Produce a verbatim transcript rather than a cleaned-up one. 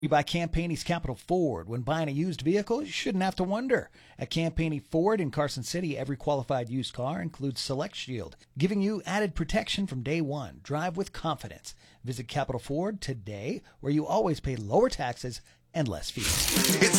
By Campani's Capital Ford. When buying a used vehicle, you shouldn't have to wonder. At Campani Ford in Carson City, every qualified used car includes Select Shield, giving you added protection from day one. Drive with confidence. Visit Capital Ford today, where you always pay lower taxes and less fees. It's